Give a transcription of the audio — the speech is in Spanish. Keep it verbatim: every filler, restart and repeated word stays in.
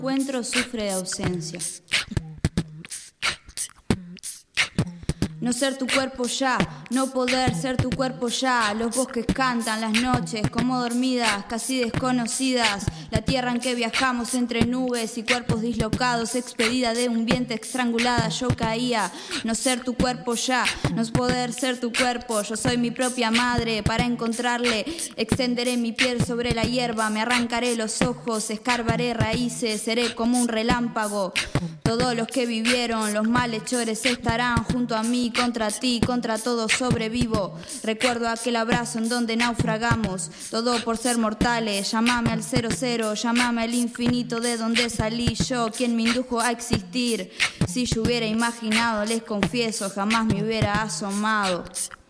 Encuentro sufre de ausencia. No ser tu cuerpo ya, no poder ser tu cuerpo ya. Los bosques cantan las noches como dormidas, casi desconocidas. La tierra en que viajamos entre nubes y cuerpos dislocados, expedida de un viento estrangulada. Yo caía, no ser tu cuerpo ya, no poder ser tu cuerpo. Yo soy mi propia madre, para encontrarle extenderé mi piel sobre la hierba. Me arrancaré los ojos, escarbaré raíces, seré como un relámpago. Todos los que vivieron, los malhechores estarán junto a mí. Contra ti, contra todo sobrevivo. Recuerdo aquel abrazo en donde naufragamos, todo por ser mortales. Llámame al cero cero, llámame al infinito de donde salí yo, quien me indujo a existir. Si yo hubiera imaginado, les confieso, jamás me hubiera asomado.